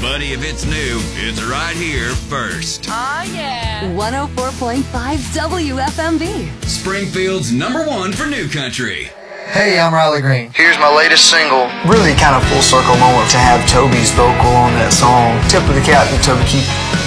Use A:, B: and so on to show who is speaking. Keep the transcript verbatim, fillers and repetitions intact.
A: Buddy, if it's new, it's right here first.
B: Oh, yeah.
C: one oh four point five W F M B.
A: Springfield's number one for new country.
D: Hey, I'm Riley Green.
E: Here's my latest single.
D: Really kind of full circle moment to have Toby's vocal on that song. Tip of the cap to Toby Keith.